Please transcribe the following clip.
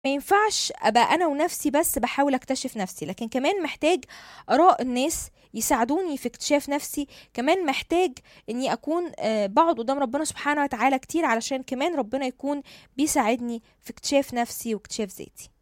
ما ينفعش ابقى انا ونفسي بس بحاول اكتشف نفسي، لكن كمان محتاج اراء الناس يساعدوني في اكتشاف نفسي. كمان محتاج اني اكون بقعد قدام ربنا سبحانه وتعالى كتير، علشان كمان ربنا يكون بيساعدني في اكتشاف نفسي واكتشاف ذاتي.